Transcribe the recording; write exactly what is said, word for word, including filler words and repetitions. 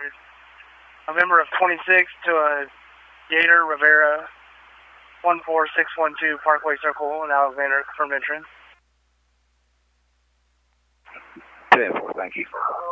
a member of twenty-six to a Gator Rivera, one four six one two Parkway Circle in Alexander, confirm entrance. ten four, thank you.